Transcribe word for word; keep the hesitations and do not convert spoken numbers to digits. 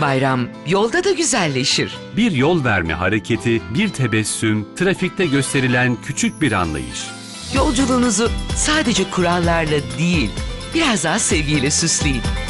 bayram yolda da güzelleşir. Bir yol verme hareketi, bir tebessüm, trafikte gösterilen küçük bir anlayış. Yolculuğunuzu sadece kurallarla değil, biraz daha sevgiyle süsleyin.